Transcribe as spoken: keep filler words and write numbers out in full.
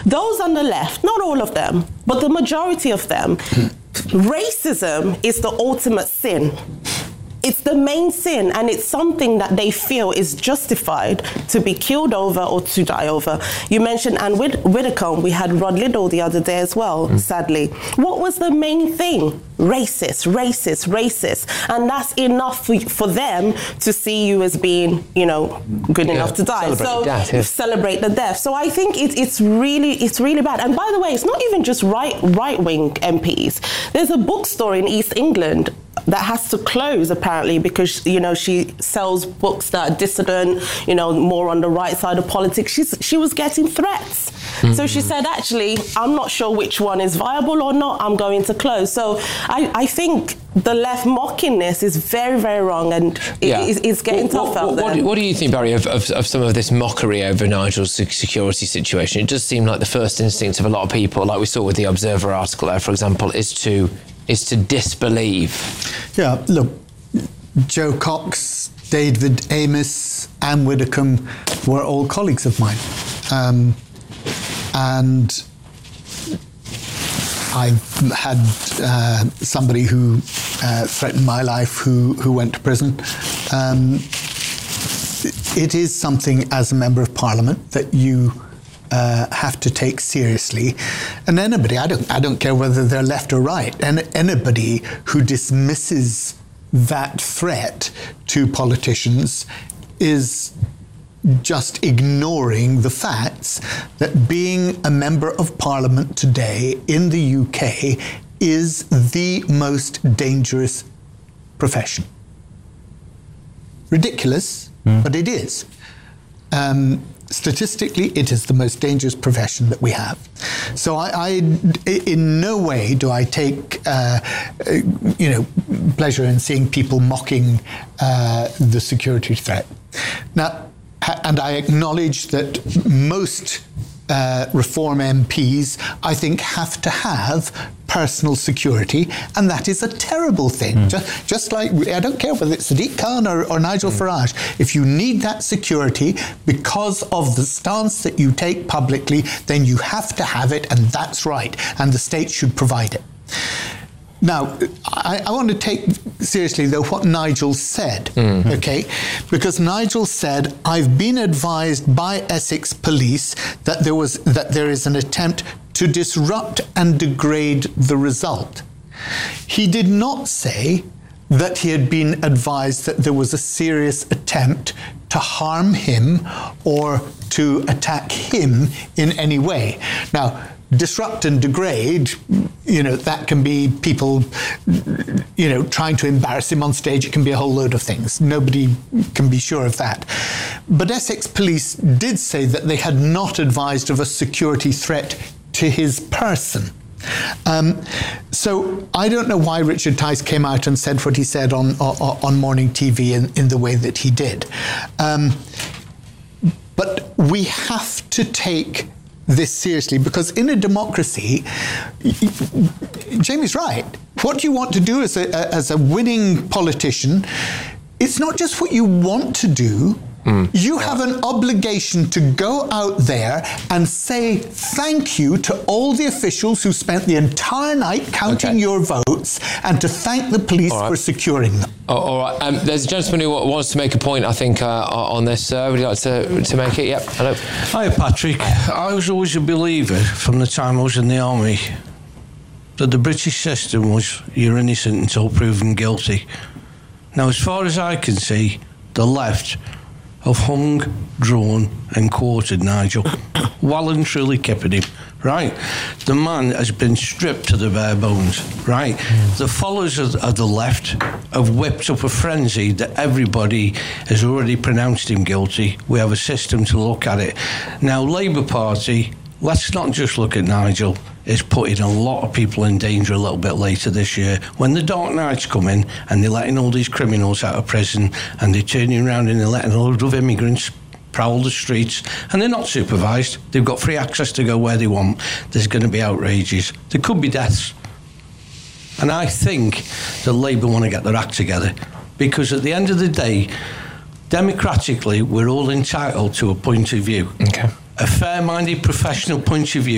those on the left, not all of them, but the majority of them, racism is the ultimate sin. It's the main sin, and it's something that they feel is justified to be killed over or to die over. You mentioned Anne Wid- Widdecombe. We had Rod Liddell the other day as well, mm. sadly. What was the main thing? Racist, racist, racist. And that's enough for, for them to see you as being, you know, good yeah. enough to die. Celebrate so the death, yeah. celebrate the death. So I think it, it's really it's really bad. And by the way, it's not even just right, right-wing M Ps. There's a bookstore in East England that has to close, apparently, because, you know, she sells books that are dissident, you know, more on the right side of politics. She's, she was getting threats. Mm-hmm. So she said, actually, I'm not sure which one is viable or not, I'm going to close. So I, I think the left mocking this is very, very wrong, and it, yeah. it's, it's getting well, tough what, out what, there. What do, what do you think, Barry, of, of, of some of this mockery over Nigel's security situation? It does seem like the first instinct of a lot of people, like we saw with the Observer article there, for example, is to is to disbelieve. Yeah, look, Joe Cox, David Amos, Anne Widdecombe were all colleagues of mine. Um, and I've had uh, somebody who uh, threatened my life who, who went to prison. Um, it is something as a Member of Parliament that you Uh, have to take seriously, and anybody, I don't, I don't care whether they're left or right, and anybody who dismisses that threat to politicians is just ignoring the facts that being a Member of Parliament today in the U K is the most dangerous profession. Ridiculous, mm. but it is. Um, Statistically, it is the most dangerous profession that we have. So I, I in no way do I take, uh, you know, pleasure in seeing people mocking uh, the security threat. Now, and I acknowledge that most uh, Reform M Ps, I think, have to have personal security, and that is a terrible thing. Mm. Just, just like, I don't care whether it's Sadiq Khan or, or Nigel mm. Farage, if you need that security because of the stance that you take publicly, then you have to have it, and that's right, and the state should provide it. Now, I, I want to take seriously, though, what Nigel said, mm-hmm. okay? Because Nigel said, I've been advised by Essex Police that there was that there is an attempt to disrupt and degrade the result. He did not say that he had been advised that there was a serious attempt to harm him or to attack him in any way. Now, disrupt and degrade, you know, that can be people, you know, trying to embarrass him on stage. It can be a whole load of things. Nobody can be sure of that. But Essex Police did say that they had not advised of a security threat to his person. Um, so I don't know why Richard Tice came out and said what he said on on, on morning T V in, in the way that he did. Um, but we have to take this seriously, because in a democracy, Jamie's right. What you want to do as a, as a winning politician, it's not just what you want to do. Mm. You have an obligation to go out there and say thank you to all the officials who spent the entire night counting okay. your votes, and to thank the police right. for securing them. Oh, all right. Um, there's a gentleman who wants to make a point, I think, uh, on this. Uh, would you like to, to make it? Yep. Hello. Hi, Patrick. I was always a believer from the time I was in the army that the British system was you're innocent until proven guilty. Now, as far as I can see, the left have hung, drawn and quartered Nigel, well and truly keeping him, right? The man has been stripped to the bare bones, right? Mm. The followers of, of the left have whipped up a frenzy that everybody has already pronounced him guilty. We have a system to look at it. Now, Labour Party, let's not just look at Nigel, is putting a lot of people in danger a little bit later this year. When the dark nights come in and they're letting all these criminals out of prison and they're turning around and they're letting a load of immigrants prowl the streets and they're not supervised, they've got free access to go where they want, there's going to be outrages. There could be deaths. And I think that Labour want to get their act together, because at the end of the day, democratically, we're all entitled to a point of view. Okay. A fair-minded professional point of view